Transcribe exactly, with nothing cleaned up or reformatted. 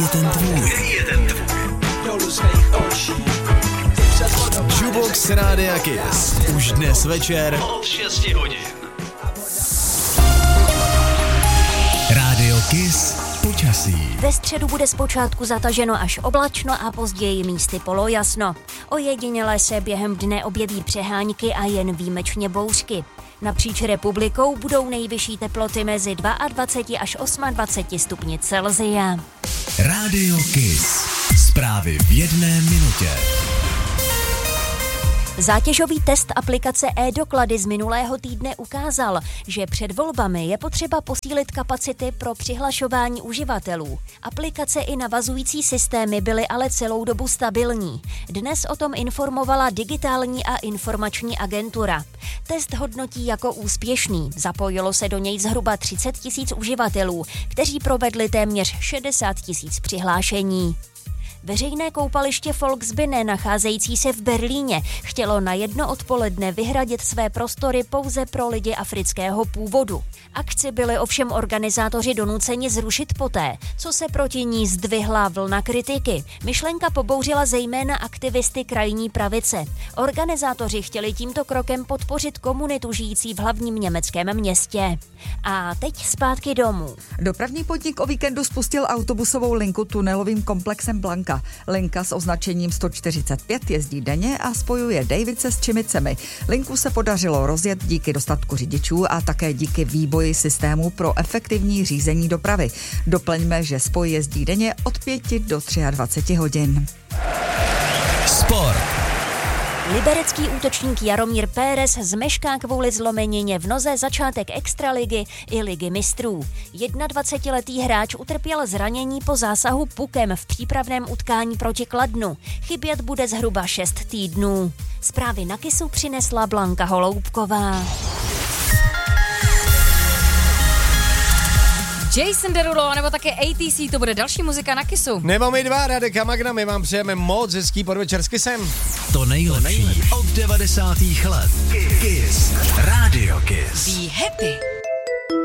je ten tvůj? Který je ten tvůj? Jukebox Rádia Kiss. Už dnes večer Od šesti hodin. Rádio Kiss počasí. Ve středu bude zpočátku zataženo až oblačno a později místy polojasno. Ojediněle se během dne objeví přehánky a jen výjimečně bouřky. Napříč republikou budou nejvyšší teploty mezi dvacet dva až dvacet osm stupni Celsia. Rádio Kiss. Zprávy v jedné minutě. Zátěžový test aplikace e-doklady z minulého týdne ukázal, že před volbami je potřeba posílit kapacity pro přihlašování uživatelů. Aplikace i navazující systémy byly ale celou dobu stabilní. Dnes o tom informovala Digitální a informační agentura. Test hodnotí jako úspěšný. Zapojilo se do něj zhruba třicet tisíc uživatelů, kteří provedli téměř šedesát tisíc přihlášení. Veřejné koupaliště Volksbühne, nacházející se v Berlíně, chtělo na jedno odpoledne vyhradit své prostory pouze pro lidi afrického původu. Akci byli ovšem organizátoři donuceni zrušit poté, co se proti ní zdvihla vlna kritiky. Myšlenka pobouřila zejména aktivisty krajní pravice. Organizátoři chtěli tímto krokem podpořit komunitu žijící v hlavním německém městě. A teď zpátky domů. Dopravní podnik o víkendu spustil autobusovou linku tunelovým komplexem Blanka. Linka s označením sto čtyřicet pět jezdí denně a spojuje Davice s Čimicemi. Linku se podařilo rozjet díky dostatku řidičů a také díky vývoji systému pro efektivní řízení dopravy. Doplňme, že spoj jezdí denně od pěti do dvaceti tří hodin. Sport. Liberecký útočník Jaromír Pérez zmešká kvůli zlomenině v noze začátek extraligy i ligy mistrů. dvacetijednoletý hráč utrpěl zranění po zásahu pukem v přípravném utkání proti Kladnu. Chybět bude zhruba šest týdnů. Zprávy na Kissu přinesla Blanka Holoubková. Jason Derulo nebo také A T C, to bude další muzika na Kissu. Nebo my dva, Radek a Magna, my vám přejeme moc hezký podvečer s Kissem. To nejlepší od devadesátých let. Kiss. Rádio Kiss. Be happy.